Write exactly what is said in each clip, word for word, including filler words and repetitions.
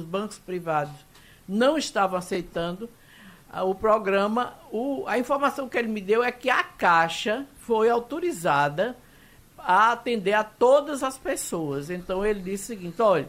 bancos privados não estavam aceitando o programa. O, a informação que ele me deu é que a Caixa foi autorizada a atender a todas as pessoas. Então ele disse o seguinte: olha,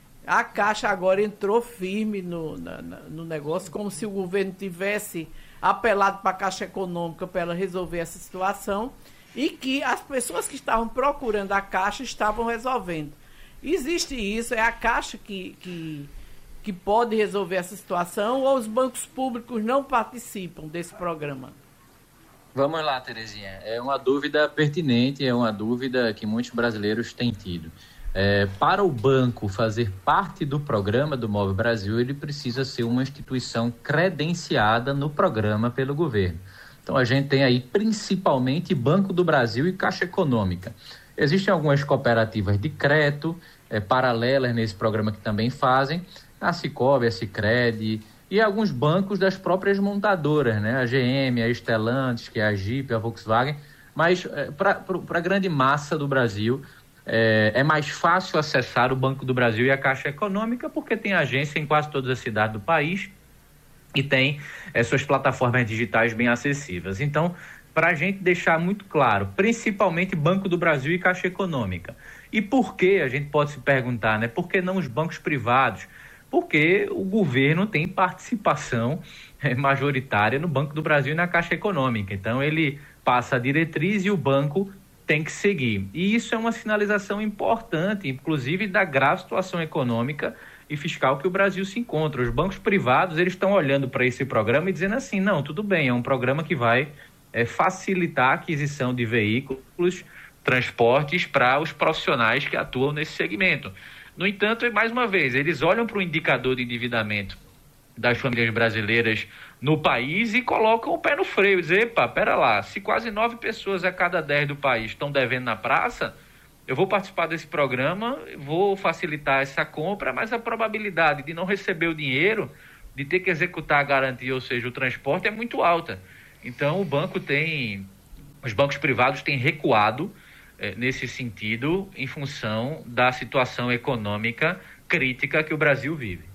a Caixa agora entrou firme no, na, no negócio, como se o governo tivesse apelado para a Caixa Econômica para ela resolver essa situação, e que as pessoas que estavam procurando a Caixa estavam resolvendo. Existe isso, é a Caixa que, que, que pode resolver essa situação, ou os bancos públicos não participam desse programa? Vamos lá, Terezinha. É uma dúvida pertinente, é uma dúvida que muitos brasileiros têm tido. É, para o banco fazer parte do programa do Move Brasil, ele precisa ser uma instituição credenciada no programa pelo governo. Então a gente tem aí principalmente Banco do Brasil e Caixa Econômica. Existem algumas cooperativas de crédito é, paralelas nesse programa que também fazem, a Sicob, a Sicredi e alguns bancos das próprias montadoras, né? A G M, a Stellantis, que é a Jeep, a Volkswagen, mas é, para a grande massa do Brasil, É, é mais fácil acessar o Banco do Brasil e a Caixa Econômica porque tem agência em quase todas as cidades do país e tem é, suas plataformas digitais bem acessíveis. Então, para a gente deixar muito claro, principalmente Banco do Brasil e Caixa Econômica. E por que, a gente pode se perguntar, né? Por que não os bancos privados? Porque o governo tem participação é, majoritária no Banco do Brasil e na Caixa Econômica. Então, ele passa a diretriz e o banco tem que seguir. E isso é uma sinalização importante, inclusive da grave situação econômica e fiscal que o Brasil se encontra. Os bancos privados, eles estão olhando para esse programa e dizendo assim, não, tudo bem, é um programa que vai é, facilitar a aquisição de veículos, transportes para os profissionais que atuam nesse segmento. No entanto, mais uma vez, eles olham para o indicador de endividamento das famílias brasileiras no país e colocam o pé no freio, dizer, epa, pera lá, se quase nove pessoas a cada dez do país estão devendo na praça, eu vou participar desse programa, vou facilitar essa compra, mas a probabilidade de não receber o dinheiro, de ter que executar a garantia, ou seja, o transporte, é muito alta. Então, o banco tem, os bancos privados têm recuado eh, nesse sentido, em função da situação econômica crítica que o Brasil vive.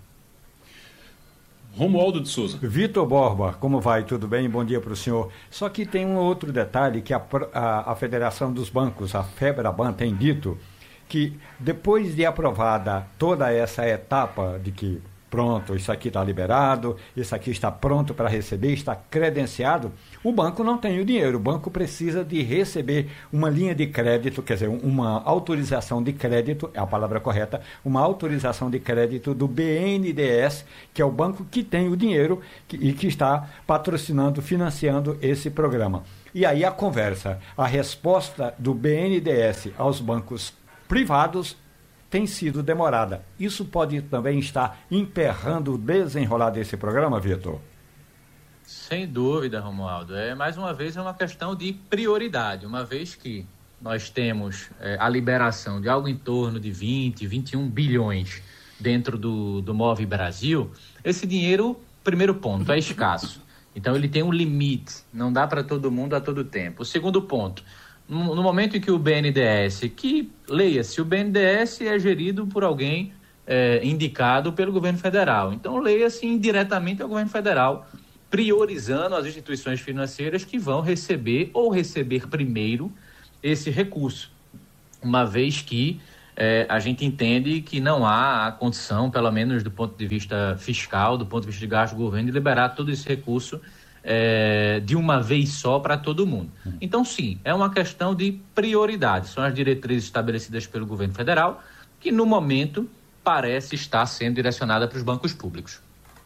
Romualdo de Souza. Vitor Borba, como vai? Tudo bem? Bom dia para o senhor. Só que tem um outro detalhe que a, a, a Federação dos Bancos, a FEBRABAN, tem dito que depois de aprovada toda essa etapa de que pronto, isso aqui está liberado, isso aqui está pronto para receber, está credenciado, o banco não tem o dinheiro, o banco precisa de receber uma linha de crédito, quer dizer, uma autorização de crédito, é a palavra correta, uma autorização de crédito do B N D E S, que é o banco que tem o dinheiro que, e que está patrocinando, financiando esse programa. E aí a conversa, a resposta do B N D E S aos bancos privados tem sido demorada. Isso pode também estar emperrando o desenrolar desse programa, Vitor? Sem dúvida, Romualdo. É, mais uma vez, é uma questão de prioridade. Uma vez que nós temos é, a liberação de algo em torno de vinte, vinte e um bilhões dentro do, do Move Brasil, esse dinheiro, primeiro ponto, é escasso. Então, ele tem um limite. Não dá para todo mundo a todo tempo. O segundo ponto, no momento em que o B N D E S, que, leia-se, o B N D E S é gerido por alguém é, indicado pelo governo federal. Então, leia-se indiretamente ao governo federal, priorizando as instituições financeiras que vão receber ou receber primeiro esse recurso, uma vez que é, a gente entende que não há a condição, pelo menos do ponto de vista fiscal, do ponto de vista de gasto do governo, de liberar todo esse recurso É, de uma vez só para todo mundo. Então, sim, é uma questão de prioridade. São as diretrizes estabelecidas pelo governo federal que, no momento, parece estar sendo direcionada para os bancos públicos.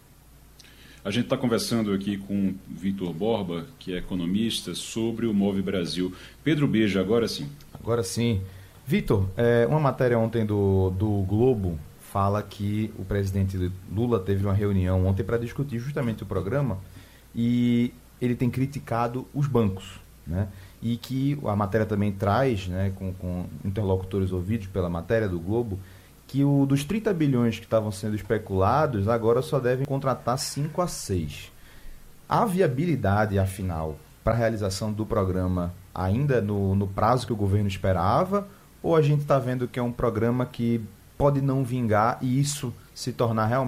A gente está conversando aqui com Vitor Borba, que é economista, sobre o Move Brasil. Pedro Beja, agora sim. Agora sim. Vitor, é, uma matéria ontem do, do Globo fala que o presidente Lula teve uma reunião ontem para discutir justamente o programa, e ele tem criticado os bancos, né? E que a matéria também traz, né, com, com interlocutores ouvidos pela matéria do Globo, que o, dos trinta bilhões que estavam sendo especulados, agora só devem contratar cinco a seis. Há viabilidade, afinal, para a realização do programa ainda no, no prazo que o governo esperava, ou a gente está vendo que é um programa que pode não vingar e isso se tornar realmente